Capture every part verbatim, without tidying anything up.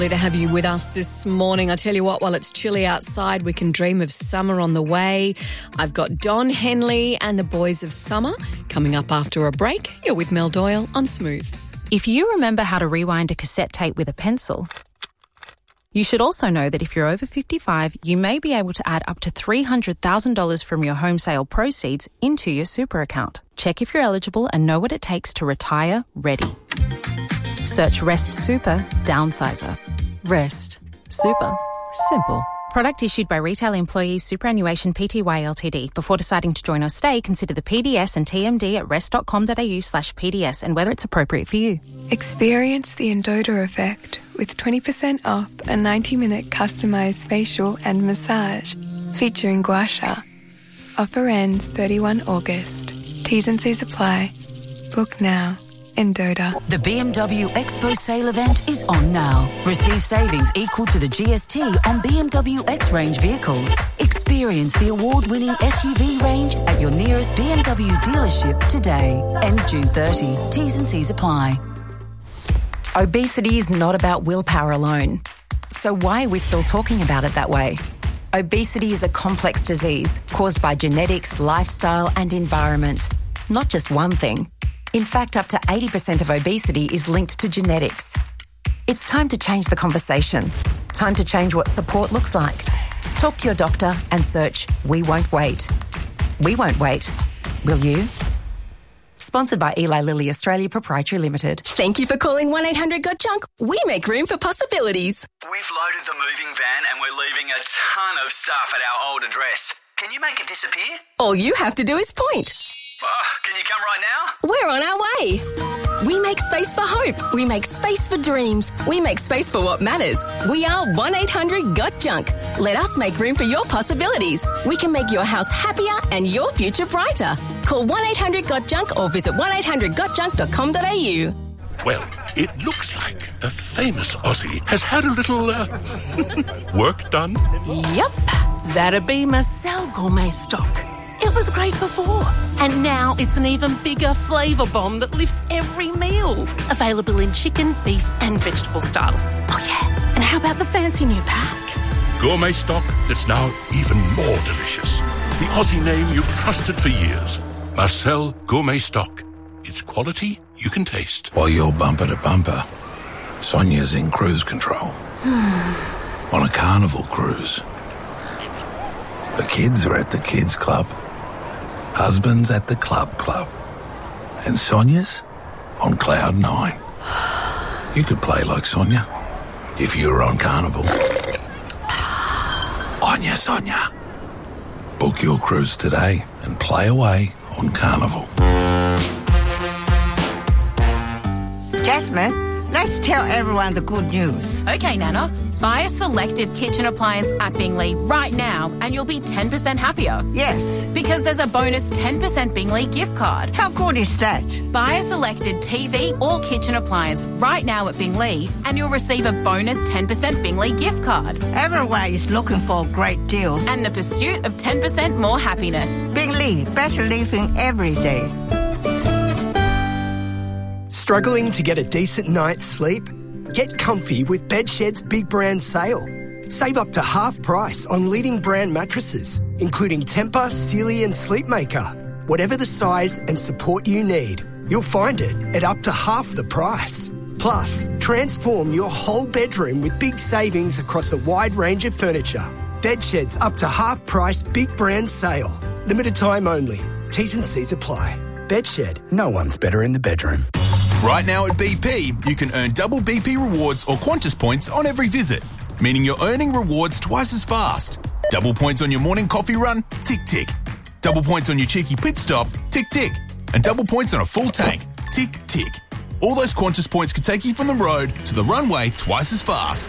To have you with us this morning. I tell you what, while it's chilly outside, we can dream of summer on the way. I've got Don Henley and the Boys of Summer coming up after a break. You're with Mel Doyle on Smooth. If you remember how to rewind a cassette tape with a pencil, you should also know that if you're over fifty-five, you may be able to add up to three hundred thousand dollars from your home sale proceeds into your super account. Check if you're eligible and know what it takes to retire ready. Search Rest Super Downsizer. Rest. Super. Simple. Product issued by Retail Employees Superannuation Pty Ltd. Before deciding to join or stay, consider the P D S and T M D at rest.com.au slash PDS and whether it's appropriate for you. Experience the Endota effect with twenty percent off a ninety-minute customised facial and massage featuring gua sha. Offer ends thirty-first of August. T's and C's apply. Book now. Endota. The B M W Expo sale event is on now. Receive savings equal to the G S T on B M W X-Range vehicles. Experience the award-winning S U V range at your nearest B M W dealership today. Ends June thirtieth. T's and C's apply. Obesity is not about willpower alone. So why are we still talking about it that way? Obesity is a complex disease caused by genetics, lifestyle and environment. Not just one thing. In fact, up to eighty percent of obesity is linked to genetics. It's time to change the conversation. Time to change what support looks like. Talk to your doctor and search We Won't Wait. We won't wait. Will you? Sponsored by Eli Lilly Australia Proprietary Limited. Thank you for calling one eight hundred got junk. We make room for possibilities. We've loaded the moving van and we're leaving a ton of stuff at our old address. Can you make it disappear? All you have to do is point. Oh, can you come right now? We're on our way. We make space for hope. We make space for dreams. We make space for what matters. We are one eight hundred got junk. Let us make room for your possibilities. We can make your house happier and your future brighter. Call one eight hundred got junk or visit one eight hundred got junk dot com dot a u. Well, it looks like a famous Aussie has had a little uh, work done. Yep, that'd be Marcel Gourmet Stock. It was great before, and now it's an even bigger flavour bomb that lifts every meal. Available in chicken, beef and vegetable styles. Oh yeah, and how about the fancy new pack? Gourmet stock that's now even more delicious. The Aussie name you've trusted for years. Marcel Gourmet Stock. It's quality you can taste. While you're bumper to bumper, Sonia's in cruise control. On a carnival cruise. The kids are at the kids club. Husband's at the club club. And Sonia's on cloud nine. You could play like Sonia if you were on Carnival. Onya Sonia. Book your cruise today and play away on Carnival. Jasmine, let's tell everyone the good news. Okay, Nana. Buy a selected kitchen appliance at Bingley right now and you'll be ten percent happier. Yes. Because there's a bonus ten percent Bingley gift card. How good is that? Buy a selected T V or kitchen appliance right now at Bingley and you'll receive a bonus ten percent Bingley gift card. Everyone is looking for a great deal. And the pursuit of ten percent more happiness. Bingley, better living every day. Struggling to get a decent night's sleep? Get comfy with Bedshed's Big Brand Sale. Save up to half price on leading brand mattresses, including Tempur, Sealy and Sleepmaker. Whatever the size and support you need, you'll find it at up to half the price. Plus, transform your whole bedroom with big savings across a wide range of furniture. Bedshed's up to half price Big Brand Sale. Limited time only. T's and C's apply. Bedshed, no one's better in the bedroom. Right now at B P, you can earn double B P rewards or Qantas points on every visit, meaning you're earning rewards twice as fast. Double points on your morning coffee run? Tick, tick. Double points on your cheeky pit stop? Tick, tick. And double points on a full tank? Tick, tick. All those Qantas points could take you from the road to the runway twice as fast.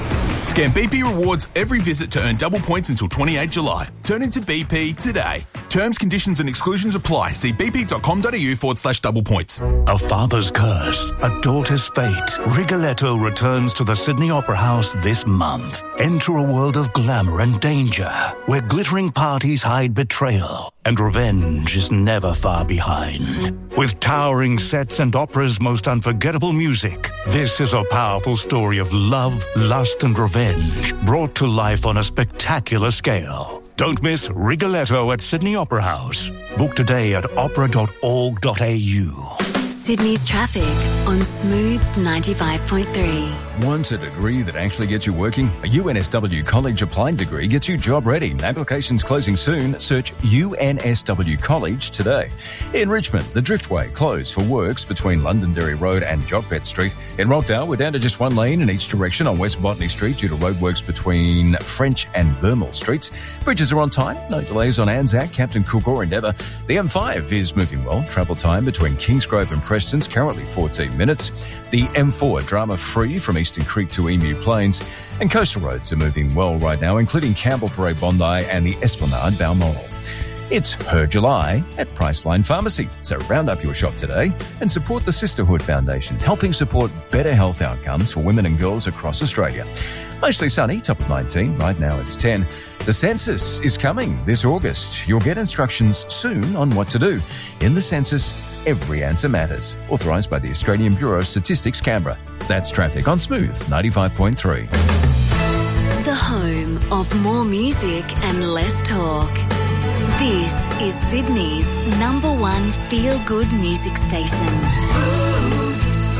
Scan B P rewards every visit to earn double points until twenty-eighth of July. Turn into B P today. Terms, conditions and exclusions apply. See bp.com.au forward slash double points. A father's curse, a daughter's fate. Rigoletto returns to the Sydney Opera House this month. Enter a world of glamour and danger, where glittering parties hide betrayal, and revenge is never far behind. With towering sets and opera's most unforgettable music, this is a powerful story of love, lust and revenge, brought to life on a spectacular scale. Don't miss Rigoletto at Sydney Opera House. Book today at opera dot org dot a u. Sydney's traffic on Smooth ninety-five point three. Want a degree that actually gets you working? A U N S W College Applied degree gets you job ready. Applications closing soon. Search U N S W College today. In Richmond, the Driftway closed for works between Londonderry Road and Jogbet Street. In Rockdale, we're down to just one lane in each direction on West Botany Street due to roadworks between French and Burmel Streets. Bridges are on time. No delays on Anzac, Captain Cook or Endeavour. The M five is moving well. Travel time between Kingsgrove and Preston's currently fourteen minutes. The M four drama-free from Eastern Creek to Emu Plains. And coastal roads are moving well right now, including Campbell Parade Bondi and the Esplanade Balmoral. It's Her July at Priceline Pharmacy. So round up your shop today and support the Sisterhood Foundation, helping support better health outcomes for women and girls across Australia. Mostly sunny, top of nineteen. Right now it's ten. The census is coming this August. You'll get instructions soon on what to do. In the census, every answer matters. Authorised by the Australian Bureau of Statistics, Canberra. That's traffic on Smooth ninety-five point three. The home of more music and less talk. This is Sydney's number one feel-good music station. Smooth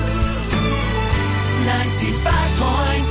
ninety-five point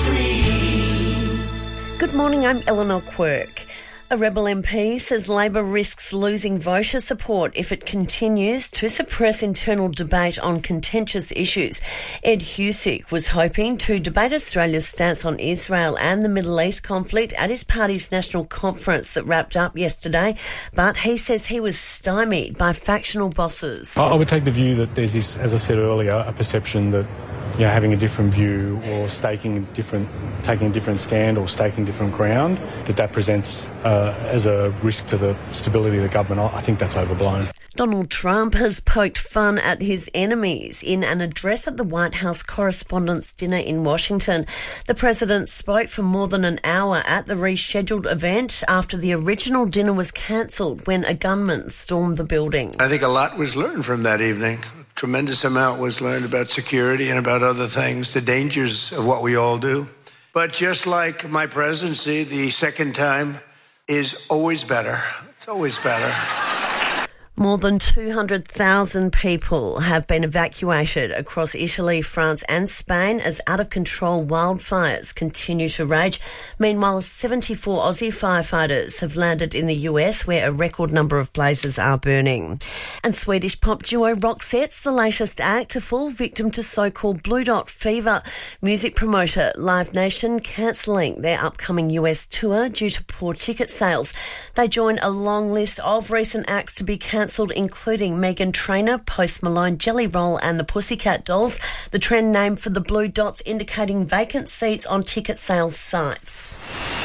three. Good morning, I'm Eleanor Quirk. A Rebel M P says Labor risks losing voter support if it continues to suppress internal debate on contentious issues. Ed Husick was hoping to debate Australia's stance on Israel and the Middle East conflict at his party's national conference that wrapped up yesterday, but he says he was stymied by factional bosses. I would take the view that there's this, as I said earlier, a perception that you know, having a different view or staking a different, taking a different stand or staking different ground, that that presents uh, as a risk to the stability of the government. I think that's overblown. Donald Trump has poked fun at his enemies in an address at the White House Correspondents' Dinner in Washington. The president spoke for more than an hour at the rescheduled event after the original dinner was cancelled when a gunman stormed the building. I think a lot was learned from that evening. Tremendous amount was learned about security and about other things, the dangers of what we all do. But just like my presidency, the second time is always better. It's always better. More than two hundred thousand people have been evacuated across Italy, France and Spain as out-of-control wildfires continue to rage. Meanwhile, seventy-four Aussie firefighters have landed in the U S where a record number of blazes are burning. And Swedish pop duo Roxette's the latest act to fall victim to so-called Blue Dot fever. Music promoter Live Nation cancelling their upcoming U S tour due to poor ticket sales. They join a long list of recent acts to be cancelled, including Meghan Trainor, Post Malone, Jelly Roll and the Pussycat Dolls. The trend name for the blue dots indicating vacant seats on ticket sales sites.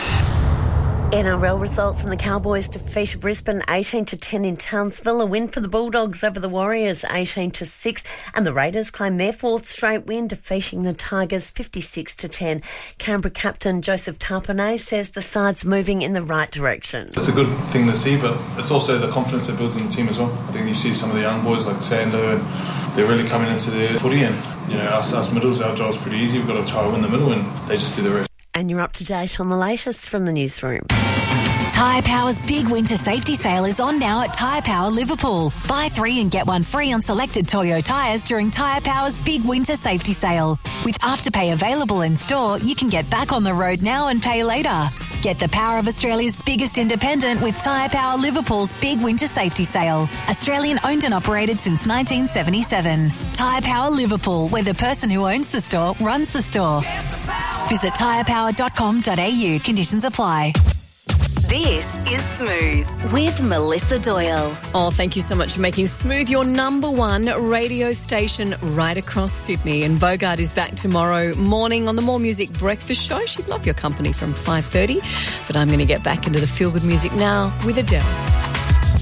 N R L results from the Cowboys defeated Brisbane eighteen to ten in Townsville. A win for the Bulldogs over the Warriors eighteen to six. And the Raiders claim their fourth straight win, defeating the Tigers fifty-six to ten. Canberra captain Joseph Tarpanay says the side's moving in the right direction. It's a good thing to see, but it's also the confidence that builds in the team as well. I think you see some of the young boys like Sando, and they're really coming into their footy. And you know, us, us middles, our job's pretty easy. We've got to try to win the middle, and they just do the rest. And you're up to date on the latest from the newsroom. Tyre Power's big winter safety sale is on now at Tyre Power Liverpool. Buy three and get one free on selected Toyo tyres during Tyre Power's big winter safety sale. With Afterpay available in store, you can get back on the road now and pay later. Get the power of Australia's biggest independent with Tyre Power Liverpool's big winter safety sale. Australian owned and operated since nineteen seventy-seven. Tyre Power Liverpool, where the person who owns the store runs the store. Visit tyre power dot com dot a u. Conditions apply. This is Smooth with Melissa Doyle. Oh, thank you so much for making Smooth your number one radio station right across Sydney. And Bogart is back tomorrow morning on the More Music Breakfast Show. She'd love your company from five thirty. But I'm going to get back into the feel-good music now with Adele.